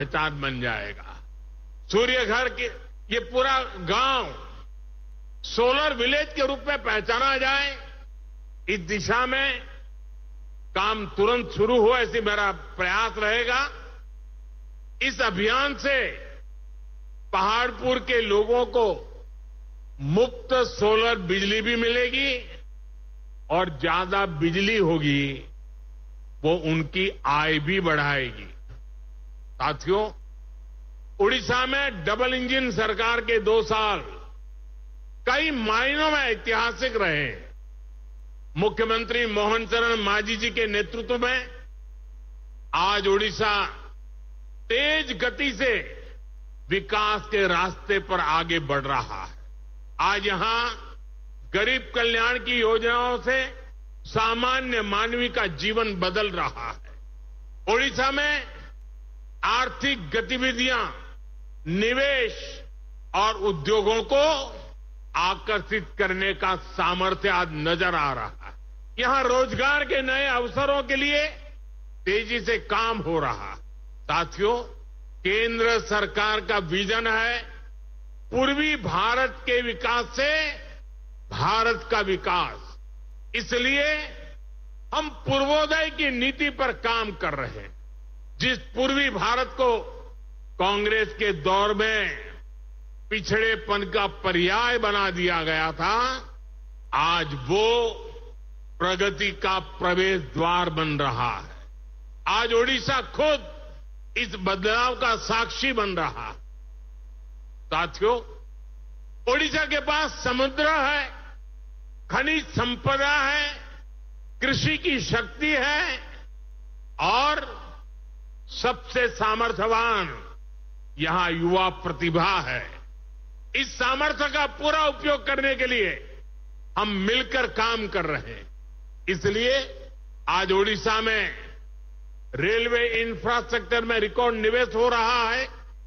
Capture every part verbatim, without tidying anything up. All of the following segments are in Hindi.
पहचान बन जाएगा। सूर्य घर के ये पूरा गांव सोलर विलेज के रूप में पहचाना जाए, इस दिशा में काम तुरंत शुरू हो, ऐसी मेरा प्रयास रहेगा। इस अभियान से पहाड़पुर के लोगों को मुफ्त सोलर बिजली भी मिलेगी और ज्यादा बिजली होगी, वो उनकी आय भी बढ़ाएगी। साथियों, उड़ीसा में डबल इंजन सरकार के दो साल कई मायनों में ऐतिहासिक रहे। मुख्यमंत्री मोहन चरण मांझी जी के नेतृत्व में आज उड़ीसा तेज गति से विकास के रास्ते पर आगे बढ़ रहा है। आज यहां गरीब कल्याण की योजनाओं से सामान्य मानवी का जीवन बदल रहा है। ओडिशा में आर्थिक गतिविधियां, निवेश और उद्योगों को आकर्षित करने का सामर्थ्य आज नजर आ रहा है। यहां रोजगार के नए अवसरों के लिए तेजी से काम हो रहा है। साथियों, केंद्र सरकार का विजन है पूर्वी भारत के विकास से भारत का विकास। इसलिए हम पूर्वोदय की नीति पर काम कर रहे हैं। जिस पूर्वी भारत को कांग्रेस के दौर में पिछड़ेपन का पर्याय बना दिया गया था, आज वो प्रगति का प्रवेश द्वार बन रहा है। आज ओडिशा खुद इस बदलाव का साक्षी बन रहा है। साथियों, ओडिशा के पास समुद्र है, खनिज संपदा है, कृषि की शक्ति है और सबसे सामर्थ्यवान यहां युवा प्रतिभा है। इस सामर्थ्य का पूरा उपयोग करने के लिए हम मिलकर काम कर रहे हैं। इसलिए आज ओडिशा में रेलवे इंफ्रास्ट्रक्चर में रिकॉर्ड निवेश हो रहा है,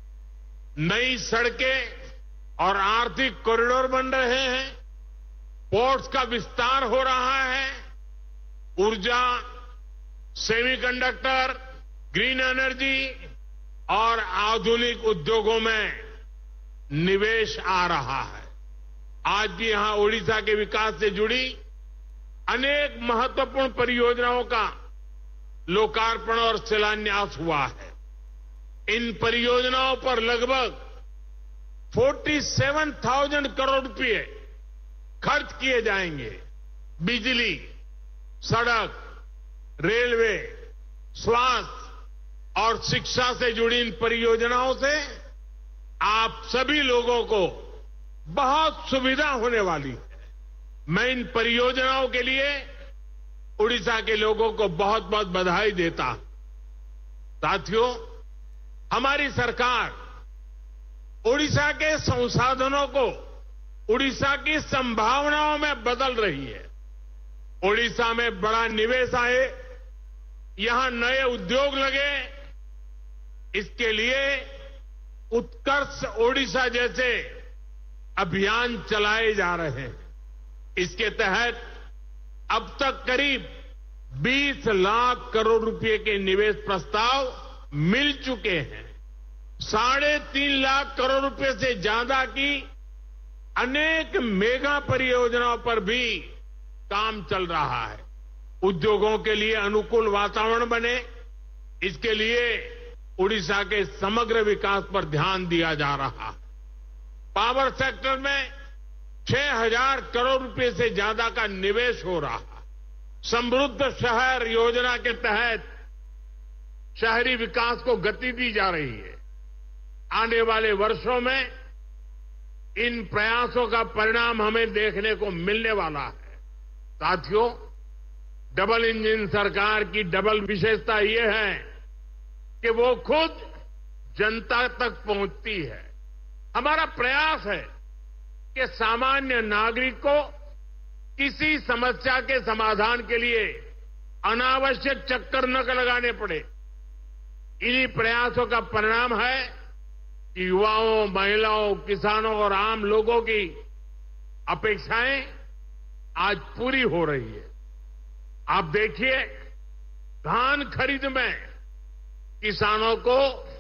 नई सड़कें और आर्थिक कॉरिडोर बन रहे हैं, पोर्ट्स का विस्तार हो रहा है, ऊर्जा, सेमीकंडक्टर, ग्रीन एनर्जी और आधुनिक उद्योगों में निवेश आ रहा है। आज भी यहां ओडिशा के विकास से जुड़ी अनेक महत्वपूर्ण परियोजनाओं का लोकार्पण और शिलान्यास हुआ है। इन परियोजनाओं पर लगभग सैंतालीस हज़ार करोड़ रुपए खर्च किए जाएंगे। बिजली, सड़क, रेलवे, स्वास्थ्य और शिक्षा से जुड़ी इन परियोजनाओं से आप सभी लोगों को बहुत सुविधा होने वाली है। मैं इन परियोजनाओं के लिए उड़ीसा के लोगों को बहुत बहुत बधाई देता हूं। साथियों, हमारी सरकार उड़ीसा के संसाधनों को उड़ीसा की संभावनाओं में बदल रही है। उड़ीसा में बड़ा निवेश आए, यहां नए उद्योग लगे, इसके लिए उत्कर्ष ओडिशा जैसे अभियान चलाए जा रहे हैं। इसके तहत अब तक करीब बीस लाख करोड़ रुपए के निवेश प्रस्ताव मिल चुके हैं। साढ़े तीन लाख करोड़ रुपए से ज्यादा की अनेक मेगा परियोजनाओं पर भी काम चल रहा है। उद्योगों के लिए अनुकूल वातावरण बने, इसके लिए उड़ीसा के समग्र विकास पर ध्यान दिया जा रहा है। पावर सेक्टर में छह हज़ार करोड़ रुपए से ज्यादा का निवेश हो रहा है। समृद्ध शहर योजना के तहत शहरी विकास को गति दी जा रही है। आने वाले वर्षों में इन प्रयासों का परिणाम हमें देखने को मिलने वाला है। साथियों, डबल इंजन सरकार की डबल विशेषता ये है कि वो खुद जनता तक पहुंचती है। हमारा प्रयास है कि सामान्य नागरिक को किसी समस्या के समाधान के लिए अनावश्यक चक्कर न लगाने पड़े। इन्हीं प्रयासों का परिणाम है कि युवाओं, महिलाओं, किसानों और आम लोगों की अपेक्षाएं आज पूरी हो रही है। आप देखिए, धान खरीद में किसानों को